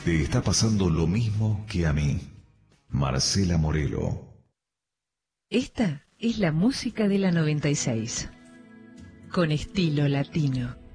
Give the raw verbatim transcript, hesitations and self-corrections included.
te está pasando lo mismo que a mí. Marcela Morelo. Esta es la música de la noventa y seis, con estilo latino.